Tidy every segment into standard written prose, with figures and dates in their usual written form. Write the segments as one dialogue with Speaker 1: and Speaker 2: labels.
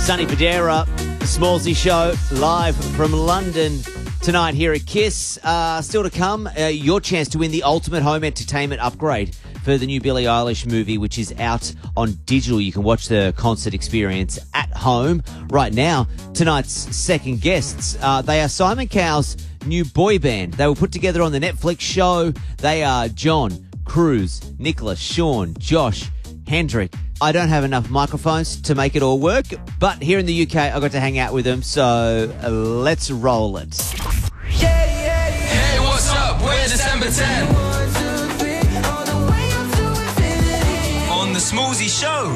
Speaker 1: Sonny Fodera, the Smallsy Show, live from London tonight here at KISS. Still to come, your chance to win the ultimate home entertainment upgrade for the new Billie Eilish movie, which is out on digital. You can watch the concert experience at home. Right now, tonight's second guests, they are Simon Cowell's new boy band. They were put together on the Netflix show. They are John, Cruz, Nicholas, Sean, Josh, Hendrik. I don't have enough microphones to make it all work, but here in the UK, I got to hang out with them, so let's roll it.
Speaker 2: Hey, what's up? We're December 10. On the Smallsy Show.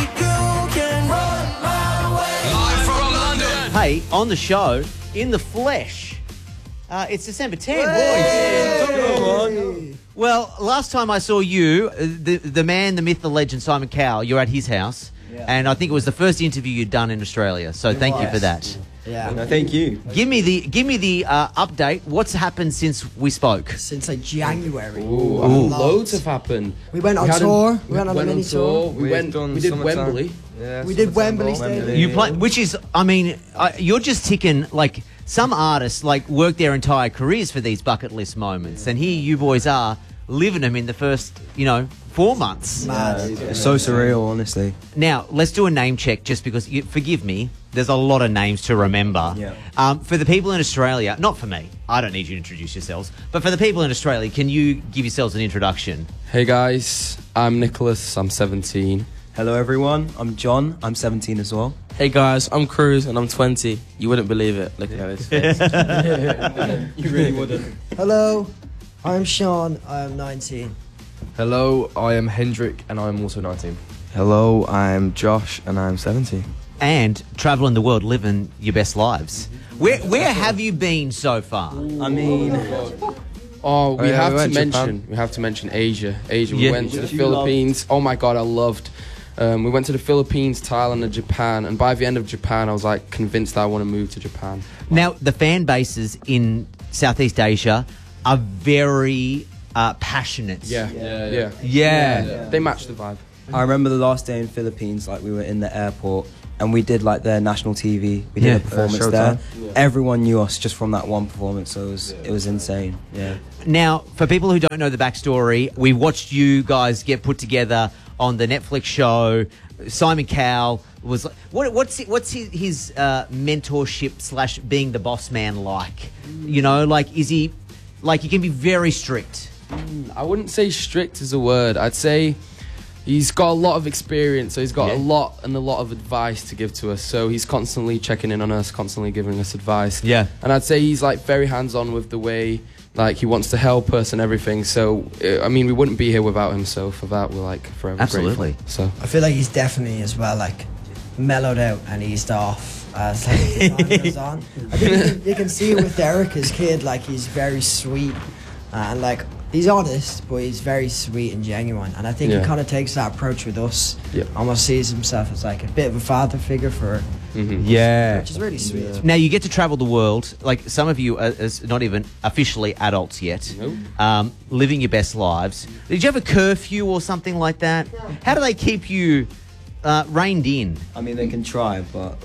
Speaker 2: Live from London.
Speaker 1: Hey, on the show, in the flesh, it's December 10, boys. Well, last time I saw you, the man, the myth, the legend, Simon Cowell, you're at his house, and I think it was the first interview you'd done in Australia, so thank you for that.
Speaker 3: Yeah. No, thank you.
Speaker 1: Give me the update. What's happened since we spoke?
Speaker 4: Since like January.
Speaker 5: Loads have happened.
Speaker 4: We went on tour. We went on a mini tour.
Speaker 5: We did Wembley.
Speaker 3: Yeah,
Speaker 4: We did Wembley Stadium.
Speaker 1: You play, which is, I mean, you're just ticking, like, some artists, like, work their entire careers for these bucket list moments, and here you boys are living them in the first, 4 months.
Speaker 3: It's so surreal, honestly.
Speaker 1: Now, let's do a name check just because, forgive me, there's a lot of names to remember.
Speaker 3: Yeah.
Speaker 1: For the people in Australia, not for me, I don't need you to introduce yourselves, but for the people in Australia, can you give yourselves an introduction?
Speaker 5: Hey guys, I'm Nicholas, I'm 17.
Speaker 3: Hello, everyone. I'm John. I'm 17 as well.
Speaker 6: Hey guys, I'm Cruz and I'm 20. You wouldn't believe it. Look at his face.
Speaker 3: You really wouldn't.
Speaker 4: Hello, I'm Sean. I am 19.
Speaker 7: Hello, I am Hendrik and I'm also 19.
Speaker 3: Hello, I'm Josh and I'm 17.
Speaker 1: And travelling the world, living your best lives. Where have you been so far?
Speaker 3: I mean...
Speaker 5: We have
Speaker 3: went
Speaker 5: to mention Asia. We
Speaker 1: Yeah.
Speaker 5: went to the Philippines. Oh my god, I loved. We went to the Philippines, Thailand, and Japan. And by the end of Japan, I was like convinced that I want to move to Japan.
Speaker 1: Now, the fan bases in Southeast Asia are very passionate.
Speaker 5: Yeah. They match the vibe.
Speaker 3: I remember the last day in Philippines, like we were in the airport and we did like their national TV. We did a performance there. Everyone knew us just from that one performance, so it was insane. Yeah.
Speaker 1: Now, for people who don't know the backstory, we watched you guys get put together on the Netflix show. Simon Cowell was what's his mentorship / being the boss man like? Is he like, he can be very strict?
Speaker 5: I wouldn't say strict is a word. I'd say he's got a lot of experience, so he's got a lot of advice to give to us. So he's constantly checking in on us, constantly giving us advice.
Speaker 1: Yeah.
Speaker 5: And I'd say he's like very hands-on with the way like he wants to help us and everything. So I mean, we wouldn't be here without him. So for that, we're like forever
Speaker 1: Absolutely.
Speaker 5: grateful. So
Speaker 4: I feel like he's definitely as well like mellowed out and eased off as like the time goes on. I think you can see it with Derek, his kid. Like he's very sweet and like. He's honest, but he's very sweet and genuine. And I think he kind of takes that approach with us.
Speaker 5: Yeah.
Speaker 4: Almost sees himself as like a bit of a father figure for
Speaker 1: Yeah.
Speaker 4: which is really sweet.
Speaker 1: Now, you get to travel the world. Like, some of you are not even officially adults yet.
Speaker 5: Nope.
Speaker 1: Living your best lives. Did you have a curfew or something like that? How do they keep you reined in?
Speaker 3: I mean, they can try, but...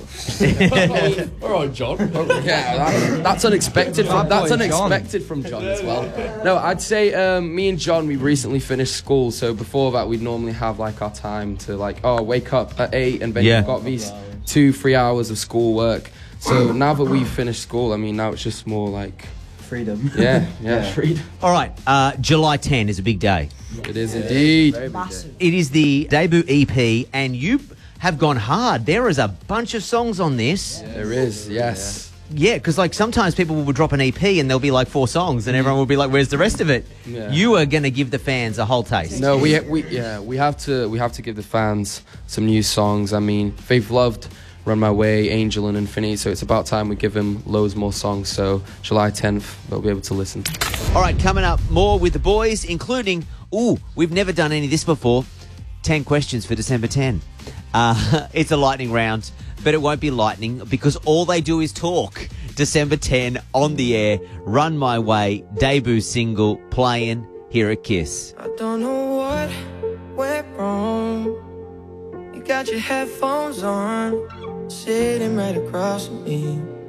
Speaker 5: all right, John. That's unexpected. That's unexpected from John as well. No, I'd say me and John, we recently finished school, so before that we'd normally have like our time to like wake up at 8 and then you've got these 2-3 hours of school work. So now that we've finished school, I mean, now it's just more like
Speaker 3: Freedom.
Speaker 5: freedom.
Speaker 1: All right, July 10 is a big day.
Speaker 5: It is indeed.
Speaker 4: Massive.
Speaker 1: It is the debut EP, and you have gone hard. There is a bunch of songs on this.
Speaker 5: There is, yes.
Speaker 1: Yeah, because like sometimes people will drop an EP and there'll be like 4 songs, and everyone will be like, "Where's the rest of it?"
Speaker 5: Yeah.
Speaker 1: You are going to give the fans a whole taste.
Speaker 5: No, we have to give the fans some new songs. I mean, they've loved Run My Way, Angel and Infinity, so it's about time we give them loads more songs. So July 10th, they'll be able to listen.
Speaker 1: All right, coming up, more with the boys, including, we've never done any of this before, 10 questions for December 10. It's a lightning round, but it won't be lightning because all they do is talk. December 10 on the air, Run My Way, debut single, playing here at KISS.
Speaker 2: I don't know what went wrong.
Speaker 8: You got your headphones on, sitting right across from me.